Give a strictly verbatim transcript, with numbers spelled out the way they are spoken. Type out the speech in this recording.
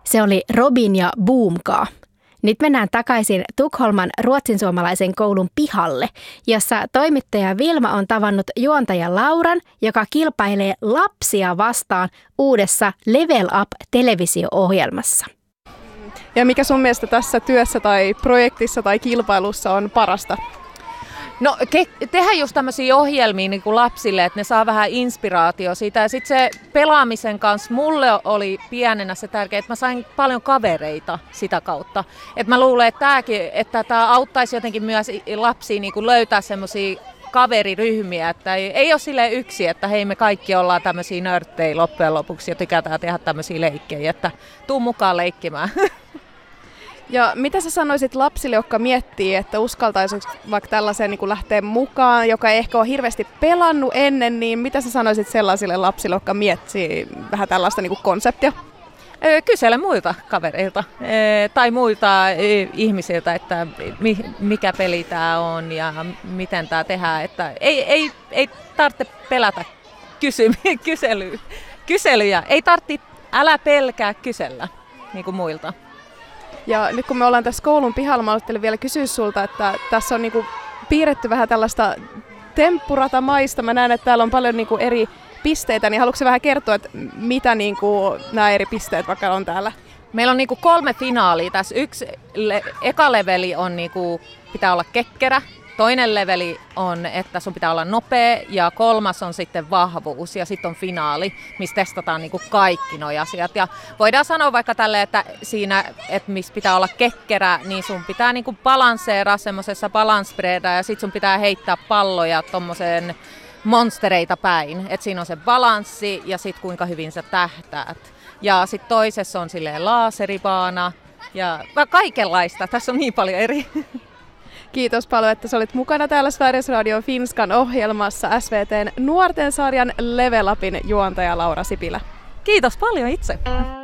Se oli Robin ja Boomka. Nyt mennään takaisin Tukholman ruotsinsuomalaisen koulun pihalle, jossa toimittaja Vilma on tavannut juontaja Lauran, joka kilpailee lapsia vastaan uudessa Level Up-televisio-ohjelmassa. Ja mikä sun mielestä tässä työssä tai projektissa tai kilpailussa on parasta? No ke- tehdä just tämmöisiä ohjelmia niin kuin lapsille, että ne saa vähän inspiraatio siitä. Ja sitten se pelaamisen kanssa mulle oli pienenä se tärkeä, että mä sain paljon kavereita sitä kautta. Että mä luulen, että tämäkin, että tämä auttaisi jotenkin myös lapsia niin kuin löytää semmoisia kaveriryhmiä, että ei, ei ole silleen yksi, että hei me kaikki ollaan tämmöisiä nörttejä loppujen lopuksi ja tykätään tehdä tämmöisiä leikkejä, että tuu mukaan leikkimään. Ja mitä sä sanoisit lapsille, jotka miettii, että uskaltaisiko vaikka tällaiseen niin kuin lähteä mukaan, joka ei ehkä ole hirveästi pelannut ennen, niin mitä sä sanoisit sellaisille lapsille, jotka miettii vähän tällaista niin kuin konseptia? Kysele muilta kavereilta tai muilta ihmisiltä, että mikä peli tämä on ja miten tämä tehdään. Että ei, ei, ei tarvitse pelätä kysy, kysely, kyselyjä. Ei tarvitse, älä pelkää kysellä niin kuin muilta. Ja nyt kun me ollaan tässä koulun pihalla, mä ajattelin vielä kysyä sulta, että tässä on niinku piirretty vähän tällaista temppuratamaista. Mä näen, että täällä on paljon niinku eri pisteitä, niin haluatko vähän kertoa, että mitä niinku nämä eri pisteet vaikka on täällä? Meillä on niinku kolme finaalia tässä. Yksi, le- eka leveli on niinku, pitää olla ketterä. Toinen leveli on, että sun pitää olla nopea ja kolmas on sitten vahvuus ja sitten on finaali, missä testataan niinku kaikki nuo asiat. Ja voidaan sanoa vaikka tälleen, että siinä, että missä pitää olla ketterä, niin sun pitää niinku balanseeraa semmoisessa balanspreeda ja sitten sun pitää heittää palloja tommoseen monstereita päin. Että siinä on se balanssi ja sitten kuinka hyvin sä tähtäät. Ja sitten toisessa on silleen laaseribaana ja kaikenlaista. Tässä on niin paljon eri. Kiitos paljon, että sä olit mukana täällä Sveriges Radio Finskan ohjelmassa S V T:n nuorten sarjan Level Upin juontaja Laura Sipilä. Kiitos paljon itse.